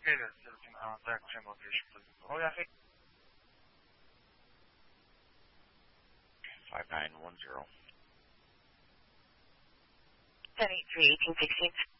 located. Citizen contact, same location, please. Oh, yeah, hey. 5910. 1083, 1816.